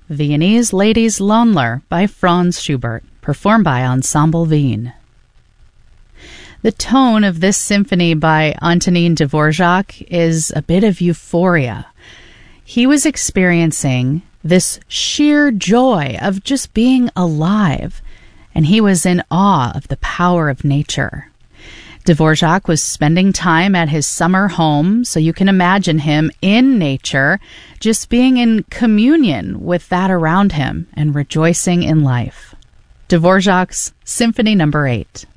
Viennese Ladies Lohnler by Franz Schubert, performed by Ensemble Wien. The tone of this symphony by Antonin Dvorak is a bit of euphoria. He was experiencing this sheer joy of just being alive, and he was in awe of the power of nature. Dvorak was spending time at his summer home, so you can imagine him in nature, just being in communion with that around him and rejoicing in life. Dvorak's Symphony No. 8.